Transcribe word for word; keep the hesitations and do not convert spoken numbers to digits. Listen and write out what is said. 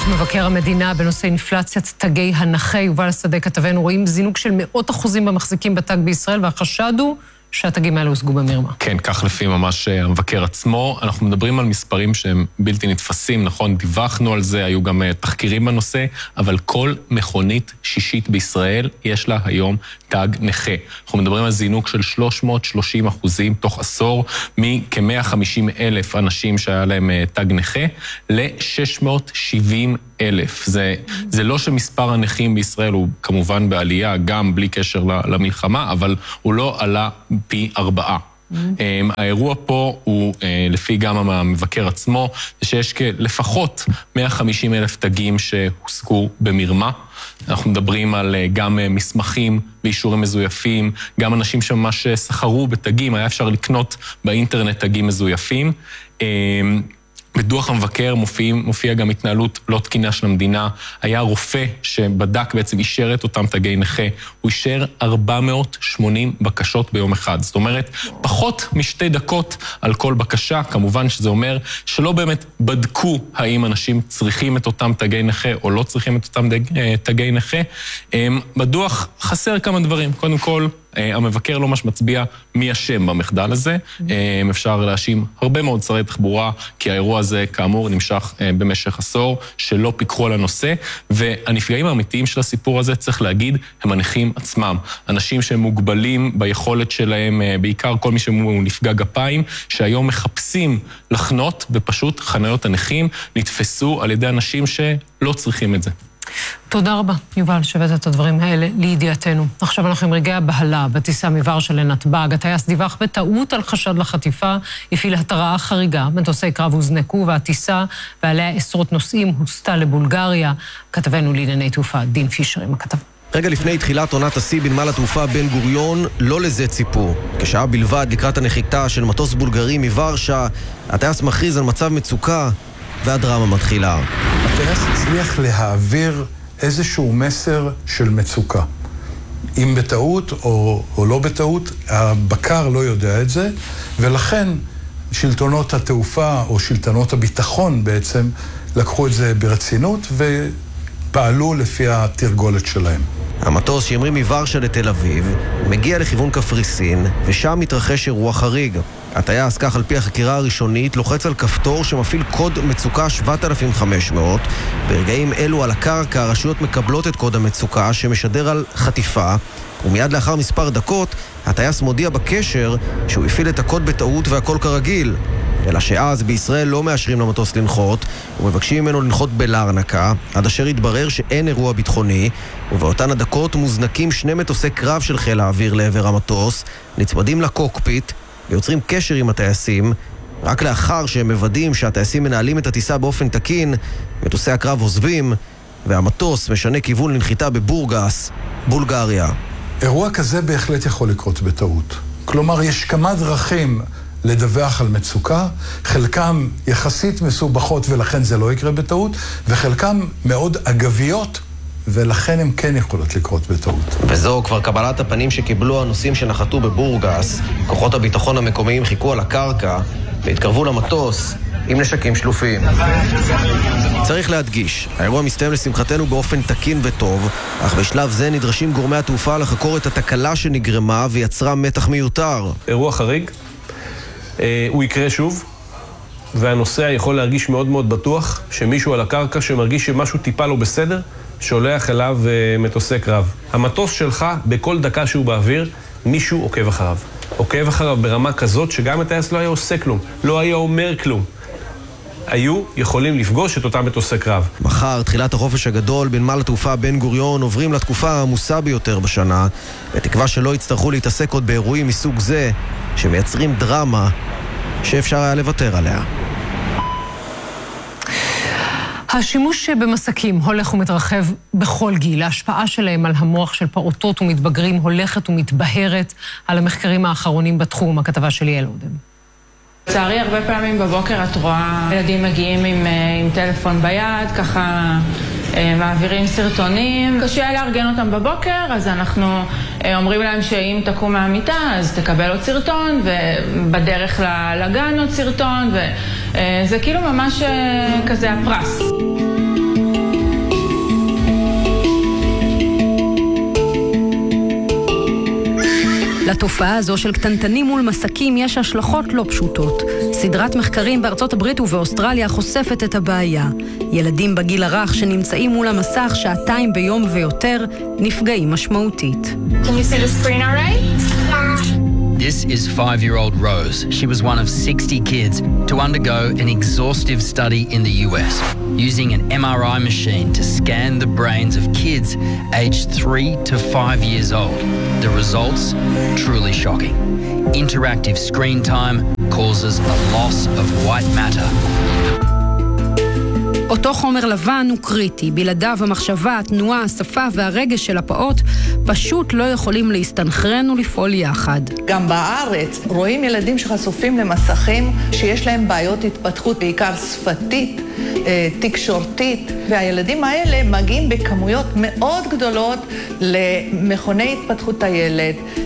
דוח מבקר המדינה בנושא אינפלציית תגי הנכה, יובל שדה כתבנו, רואים זינוק של מאות אחוזים במחזיקים בתג בישראל, והחשד הוא שהתגים האלה הושגו במרמה. כן, כך לפי ממש המבקר עצמו. אנחנו מדברים על מספרים שהם בלתי נתפסים, נכון, דיווחנו על זה, היו גם תחקירים בנושא, אבל כל מכונית שישית בישראל יש לה היום תג נכה. אנחנו מדברים על זינוק של שלוש מאות ושלושים אחוזים תוך עשור, מכ-מאה וחמישים אלף אנשים שהיה להם תג נכה, ל-שש מאות ושבעים אלף. זה, זה לא שמספר הנכים בישראל הוא כמובן בעלייה, גם בלי קשר למלחמה, אבל הוא לא עלה פי ארבעה. Mm-hmm. האירוע פה הוא, לפי גם המבקר עצמו, שיש לפחות מאה וחמישים אלף תגים שהושגו במרמה. אנחנו מדברים על גם מסמכים ואישורים מזויפים, גם אנשים שממש סחרו בתגים, היה אפשר לקנות באינטרנט תגים מזויפים. בדוח המבקר מופיע, מופיע גם התנהלות לא תקינה של המדינה. היה רופא שבדק בעצם אישר את אותם תגי נכה. הוא אישר ארבע מאות ושמונים בקשות ביום אחד. זאת אומרת, פחות משתי דקות על כל בקשה. כמובן שזה אומר שלא באמת בדקו האם אנשים צריכים את אותם תגי נכה או לא צריכים את אותם תגי נכה. בדוח חסר כמה דברים. קודם כל, המבקר לא ממש מצביע מי אשם במחדל הזה. אפשר להאשים הרבה מאוד שרי תחבורה, כי האירוע הזה כאמור נמשך במשך עשור, שלא פיקחו על הנושא, והנפגעים האמיתיים של הסיפור הזה, צריך להגיד, הם הנכים עצמם. אנשים שהם מוגבלים ביכולת שלהם, בעיקר כל מי שהוא נפגע גפיים, שהיום מחפשים לחנות, ופשוט חניות הנכים נתפסו על ידי אנשים שלא צריכים את זה. תודה רבה, יובל, שבאת את הדברים האלה לידיעתנו. עכשיו אנחנו עם רגעי הבהלה בטיסה מוורשה לנתב"ג. הטייס דיווח בטעות על חשד לחטיפה, הפעיל התראה חריגה, מטוסי קרב הוזנקו, והטיסה ועליה עשרות נוסעים הוסטה לבולגריה. כתבנו לענייני תעופה, דין פישר עם הכתב. רגע לפני תחילת עונת השיא בנמל התעופה בן גוריון, לא לזה ציפו. כשעה בלבד לקראת הנחיתה של מטוס בולגרי מוורשה, הטייס מכריז על מצב מצוקה, והדרמה מתחילה. הטייס הצליח להעביר איזשהו מסר של מצוקה. אם בטעות או, או לא בטעות, הבקר לא יודע את זה, ולכן שלטונות התעופה או שלטונות הביטחון בעצם לקחו את זה ברצינות ופעלו לפי התרגולת שלהם. המטוס שהמריא מוורשה לתל אביב מגיע לכיוון קפריסין, ושם מתרחש אירוע חריג. הטייס, כך על פי החקירה הראשונית, לוחץ על כפתור שמפעיל קוד מצוקה שבעת אלפים וחמש מאות. ברגעים אלו על הקרקע הרשויות מקבלות את קוד המצוקה שמשדר על חטיפה, ומיד לאחר מספר דקות הטייס מודיע בקשר שהוא הפעיל את הקוד בטעות והכל כרגיל. אלא שאז בישראל לא מאשרים למטוס לנחות ומבקשים ממנו לנחות בלרנקה, עד אשר יתברר שאין אירוע ביטחוני, ובאותן הדקות מוזנקים שני מטוסי קרב של חיל האוויר לעבר המטוס, נצמדים לקוקפיט ויוצרים קשר עם הטייסים. רק לאחר שהם מוודאים שהטייסים מנהלים את הטיסה באופן תקין, מטוסי הקרב עוזבים והמטוס משנה כיוון לנחיתה בבורגס, בולגריה. אירוע כזה בהחלט יכול לקרות בטעות. כלומר, יש כמה דרכים לדווח על מצוקה, חלקם יחסית מסובכות ולכן זה לא יקרה בטעות, וחלקם מאוד אגביות ולכן הם כן יכולות לקרות בטעות. וזו כבר קבלת הפנים שקיבלו הנוסעים שנחתו בבורגס. כוחות הביטחון המקומיים חיכו על הקרקע והתקרבו למטוס עם נשקים שלופים. צריך להדגיש, האירוע מסתיים לשמחתנו באופן תקין וטוב, אך בשלב זה נדרשים גורמי התעופה לחקור את התקלה שנגרמה ויצרה מתח מיותר. אירוע חריג, הוא יקרה שוב, והנוסע יכול להרגיש מאוד מאוד בטוח שמישהו על הקרקע שמרגיש שמשהו טיפה לא בסדר, שולח אליו מטוסי קרב. המטוס שלך, בכל דקה שהוא באוויר, מישהו עוקב אחריו. עוקב אחריו ברמה כזאת שגם הטייס לא היה עושה כלום, לא היה אומר כלום. היו יכולים לפגוש את אותם מטוסי קרב. מחר, תחילת החופש הגדול בנמל התעופה בן גוריון, עוברים לתקופה העמוסה ביותר בשנה, בתקווה שלא יצטרכו להתעסק עוד באירועים מסוג זה, שמייצרים דרמה שאפשר היה לוותר עליה. השימוש במסקים הולך ומתרחב בכל גיל. ההשפעה שלהם על המוח של פעוטות ומתבגרים הולכת ומתבהרת. על המחקרים האחרונים בתחום, הכתבה של ליאל אודם. לצערי, הרבה פעמים בבוקר את רואה ילדים מגיעים עם, עם טלפון ביד, ככה מעבירים סרטונים. קשה לארגן אותם בבוקר, אז אנחנו אומרים להם שאם תקום מהמיטה, אז תקבל עוד סרטון, ובדרך לגן עוד סרטון, וזה כאילו ממש כזה הפרס. לתופעה הזו של קטנטנים מול מסקים יש השלכות לא פשוטות. סדרת מחקרים בארצות הברית ובאוסטרליה חושפת את הבעיה. ילדים בגיל הרך שנמצאים מול המסך שעתיים ביום ויותר נפגעים משמעותית. Can you see the screen all right? This is five-year-old Rose. She was one of sixty kids to undergo an exhaustive study in the U S, using an M R I machine to scan the brains of kids aged three to five years old. The results, truly shocking. Interactive screen time causes a loss of white matter. אותו חומר לבן הוא קריטי, בלעדיו המחשבה, התנועה, השפה והרגש של הפעוט פשוט לא יכולים להסתנכרן ולפעול יחד. גם בארץ רואים ילדים שחשופים למסכים שיש להם בעיות התפתחות, בעיקר שפתית, תקשורתית, והילדים האלה מגיעים בכמויות מאוד גדולות למכוני התפתחות הילד.